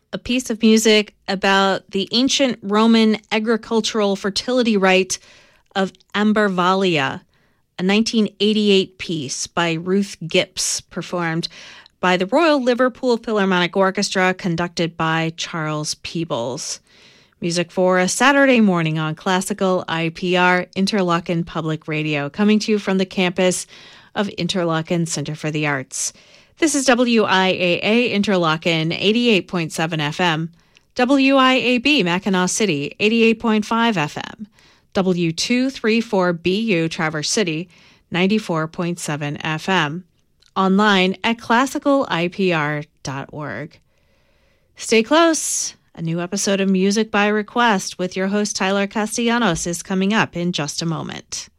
a piece of music about the ancient Roman agricultural fertility rite of Ambarvalia, a 1988 piece by Ruth Gipps, performed by the Royal Liverpool Philharmonic Orchestra, conducted by Charles Peebles. Music for a Saturday morning on Classical IPR, Interlochen Public Radio, coming to you from the campus of Interlochen Center for the Arts. This is WIAA Interlochen 88.7 FM, WIAB Mackinac City 88.5 FM, W234BU Traverse City 94.7 FM, online at classicalipr.org. Stay close. A new episode of Music by Request with your host Tyler Castellanos is coming up in just a moment.